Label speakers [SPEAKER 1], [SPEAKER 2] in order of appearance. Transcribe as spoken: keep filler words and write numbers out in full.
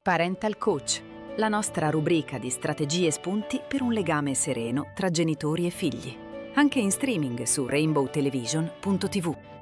[SPEAKER 1] Parental Coach, la nostra rubrica di strategie e spunti per un legame sereno tra genitori e figli. Anche in streaming su rainbow television punto tivù.